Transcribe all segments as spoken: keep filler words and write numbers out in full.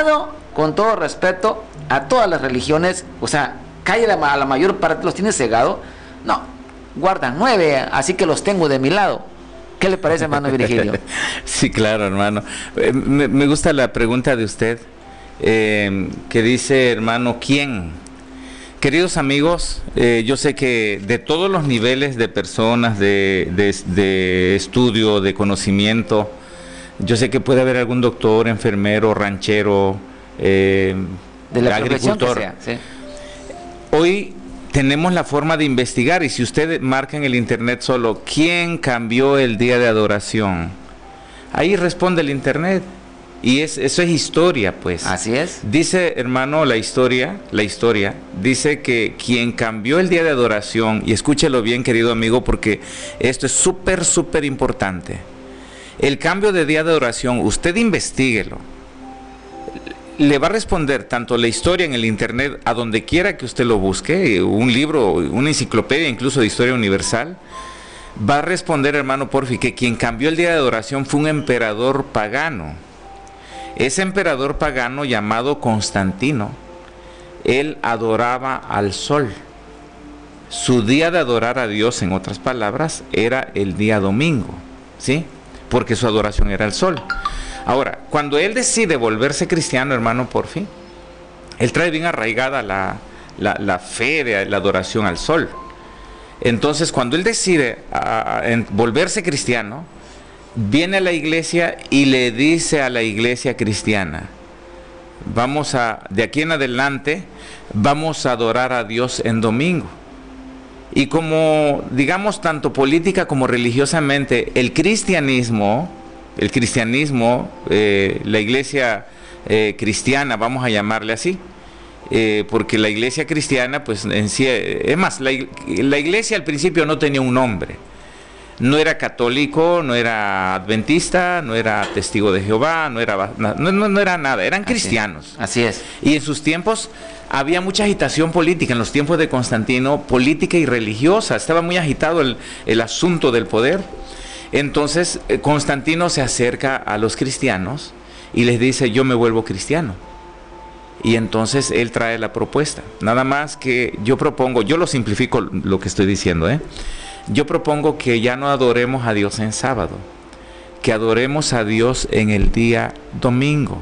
cegado, con todo respeto, a todas las religiones. O sea, calle la, a la mayor parte los tiene cegado. No, guardan nueve, así que los tengo de mi lado. ¿Qué le parece, hermano Virgilio? Sí, claro, hermano. Eh, me, me gusta la pregunta de usted, eh, que dice, hermano, ¿quién? Queridos amigos, eh, yo sé que de todos los niveles de personas, de, de, de estudio, de conocimiento, yo sé que puede haber algún doctor, enfermero, ranchero, eh, de la agricultor. Que sea, ¿sí? Hoy tenemos la forma de investigar, y si usted marca en el internet solo ¿quién cambió el día de adoración? Ahí responde el internet, y es, eso es historia, pues. Así es. Dice, hermano, la historia, la historia, dice que quien cambió el día de adoración, y escúchelo bien, querido amigo, porque esto es súper, súper importante. El cambio de día de adoración, usted investíguelo. Le va a responder tanto la historia en el internet, a donde quiera que usted lo busque, un libro, una enciclopedia incluso de historia universal, va a responder, hermano Porfi, que quien cambió el día de adoración fue un emperador pagano. Ese emperador pagano llamado Constantino, él adoraba al sol. Su día de adorar a Dios, en otras palabras, era el día domingo, ¿sí? Porque su adoración era el sol. Ahora, cuando él decide volverse cristiano, hermano Porfi, él trae bien arraigada la, la, la fe de la adoración al sol. Entonces, cuando él decide a, a, en, volverse cristiano, viene a la iglesia y le dice a la iglesia cristiana, vamos a, de aquí en adelante, vamos a adorar a Dios en domingo. Y como, digamos, tanto política como religiosamente, el cristianismo... El cristianismo, eh, la iglesia eh, cristiana, vamos a llamarle así, eh, porque la iglesia cristiana, pues en sí, es más, la, la iglesia al principio no tenía un nombre, no era católico, no era adventista, no era testigo de Jehová, no era, no, no, no era nada, eran cristianos. Así es. Y en sus tiempos había mucha agitación política, en los tiempos de Constantino, política y religiosa, estaba muy agitado el, el asunto del poder. Entonces Constantino se acerca a los cristianos y les dice, yo me vuelvo cristiano. Y entonces él trae la propuesta. Nada más que yo propongo, yo lo simplifico lo que estoy diciendo, ¿eh? Yo propongo que ya no adoremos a Dios en sábado, que adoremos a Dios en el día domingo.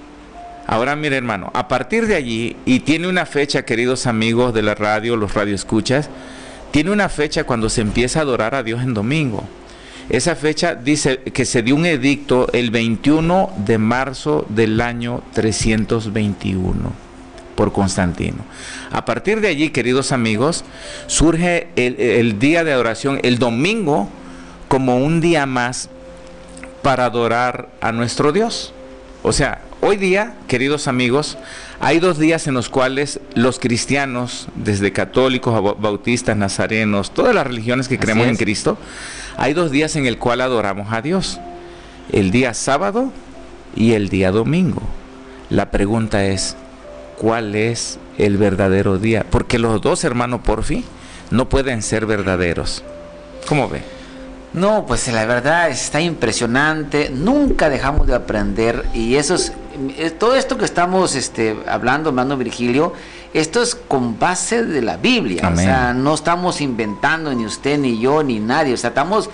Ahora mire, hermano, a partir de allí, y tiene una fecha, queridos amigos de la radio, los radioescuchas, tiene una fecha cuando se empieza a adorar a Dios en domingo. Esa fecha dice que se dio un edicto el veintiuno de marzo del año trescientos veintiuno por Constantino. A partir de allí, queridos amigos, surge el, el día de adoración, el domingo, como un día más para adorar a nuestro Dios. O sea, hoy día, queridos amigos, hay dos días en los cuales los cristianos, desde católicos a bautistas, nazarenos, todas las religiones que creemos en Cristo, hay dos días en el cual adoramos a Dios, el día sábado y el día domingo. La pregunta es, ¿cuál es el verdadero día? Porque los dos, hermano Porfi, no pueden ser verdaderos. ¿Cómo ve? No, pues la verdad está impresionante, nunca dejamos de aprender, y eso es, todo esto que estamos este, hablando, hermano Virgilio, esto es con base de la Biblia. Amén. O sea, no estamos inventando ni usted, ni yo, ni nadie, o sea, estamos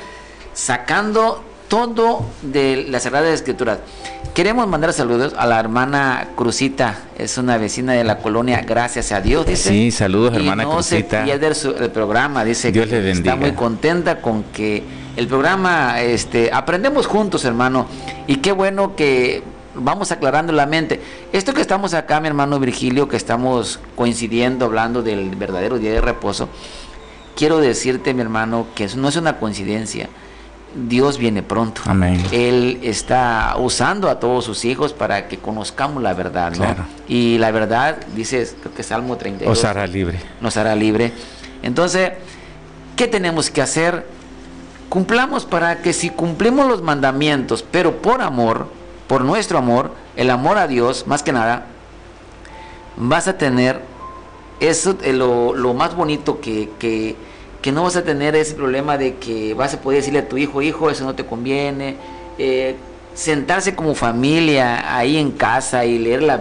sacando todo de las Sagradas Escrituras. Queremos mandar saludos a la hermana Crucita, es una vecina de la colonia, gracias a Dios, dice. Sí, saludos, hermana y no Crucita. Se pierde el, el programa, dice. Dios que le bendiga. Está muy contenta con que el programa, este, aprendemos juntos, hermano, y qué bueno que vamos aclarando la mente. Esto que estamos acá, mi hermano Virgilio, que estamos coincidiendo, hablando del verdadero día de reposo, quiero decirte, mi hermano, que eso no es una coincidencia. Dios viene pronto. Amén. Él está usando a todos sus hijos para que conozcamos la verdad, ¿no? Claro. Y la verdad, dice, creo que Salmo treinta y dos, os hará libre. Nos hará libre. Entonces, ¿qué tenemos que hacer? Cumplamos, para que si cumplimos los mandamientos, pero por amor, por nuestro amor, el amor a Dios, más que nada, vas a tener eso, lo, lo más bonito que, que, que no vas a tener ese problema de que vas a poder decirle a tu hijo, hijo, eso no te conviene, eh, sentarse como familia ahí en casa y leer la